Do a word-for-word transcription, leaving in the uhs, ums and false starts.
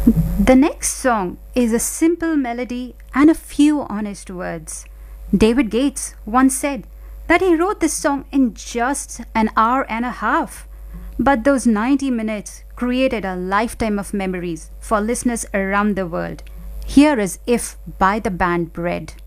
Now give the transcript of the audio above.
The next song is a simple melody and a few honest words. David Gates once said that he wrote this song in just an hour and a half. But those ninety minutes created a lifetime of memories for listeners around the world. Here is If by the band Bread.